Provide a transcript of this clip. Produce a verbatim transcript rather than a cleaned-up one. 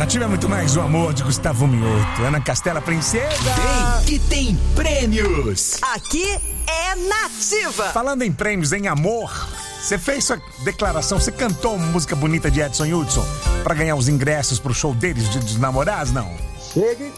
Nativa é muito mais o amor de Gustavo Mioto. Ana Castela, princesa. Vem que tem prêmios. Aqui é Nativa. Falando em prêmios, em amor, você fez sua declaração, você cantou uma música bonita de Edson Hudson pra ganhar os ingressos pro show deles de, dos namorados, não? Chegue